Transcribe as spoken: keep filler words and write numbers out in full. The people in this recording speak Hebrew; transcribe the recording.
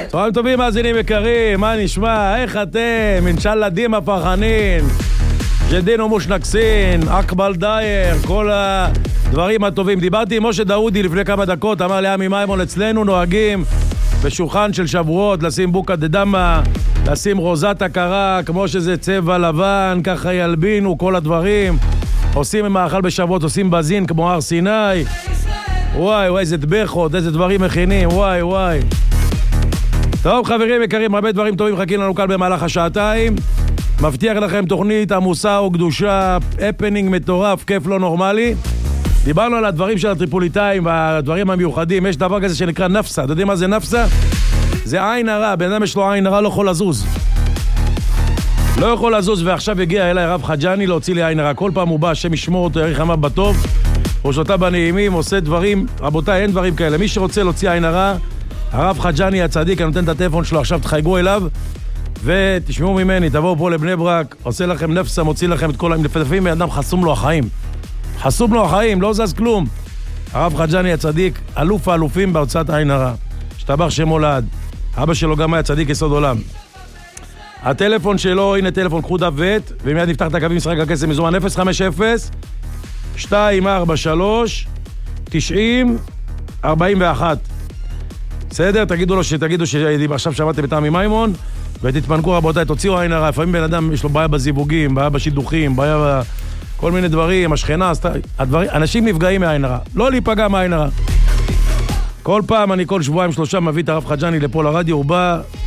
צהריים טובים, מאזינים יקרים, מה נשמע? איך אתם? אינשאללה דימה פרחנין, ג'דינו מושנקסין, אקבל דייר, כל הדברים הטובים. דיברתי עם משה דאודי לפני כמה דקות, אמר לי, עמי מימון, אצלנו נוהגים בשולחן של שבועות, לשים בוקה דדמה, לשים רוזת הכרה, כמו שזה צבע לבן, ככה ילבינו, כל הדברים. עושים מאכל בשבועות, עושים בזין כמו הר סיני. וואי, וואי, איזה דבחות, איזה דברים מכינים, וואי, וואי. טוב, חברים יקרים, הרבה דברים טובים חכים לנו כאן במהלך השעתיים. מבטיח לכם תוכנית עמוסה וקדושה, הפנינג מטורף, כיף לא נורמלי. דיברנו על הדברים של הטריפוליטאים והדברים המיוחדים. יש דבר כזה שנקרא נפסה. אתה יודעים מה זה נפסה? זה עין הרע. בן אדם יש לו עין הרע, לא יכול לזוז. לא יכול לזוז, ועכשיו הגיע אליי רב חג'ני להוציא לי עין הרע. כל פעם הוא בא, השם ישמור אותו, יריך עמה בטוב, הוא שותה בנעימים, עושה דברים. רבותיי, אין דברים כאלה. מי שרוצה להוציא עין הרע, הרב חג'ני הצדיק, אני נותן את הטלפון שלו, עכשיו תחייגו אליו, ותשמעו ממני, תבואו פה לבני ברק, עושה לכם נפסה, מוציא לכם את כל המלפתפים, אדם חסום לו החיים. חסום לו החיים, לא זז כלום. הרב חג'ני הצדיק, אלוף האלופים בהוצאת עין הרע. שתבח שמולד. אבא שלו גם היה צדיק יסוד עולם. הטלפון שלו, הנה טלפון, קחו דף ואת, ומיד נפתח את הקווים, משחק הכסף מזומן אפס חמש אפס שתיים ארבע שלוש תשעים ארבעים ואחת. בסדר? תגידו לו שתגידו שעכשיו שמעתם את עמי מימון, ותתפנקו רבותיי, תוציאו עין הרע. לפעמים בן אדם יש לו בעיה בזיווגים, בעיה בשידוכים, בעיה בכל מיני דברים, השכנה, הדברים, אנשים נפגעים מהעין הרע. לא להיפגע מהעין הרע. כל פעם אני כל שבועיים שלושה מביא את הרב חג'ני לפה לרדיו, הוא בא,